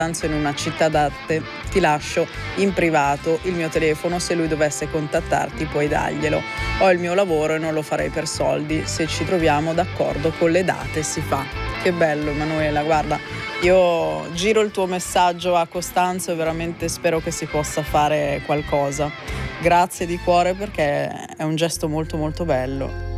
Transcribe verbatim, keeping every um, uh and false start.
in una città d'arte, ti lascio in privato il mio telefono, se lui dovesse contattarti puoi darglielo. Ho il mio lavoro e non lo farei per soldi, se ci troviamo d'accordo con le date si fa. Che bello Emanuela, guarda, io giro il tuo messaggio a Costanzo e veramente spero che si possa fare qualcosa. Grazie di cuore perché è un gesto molto molto bello.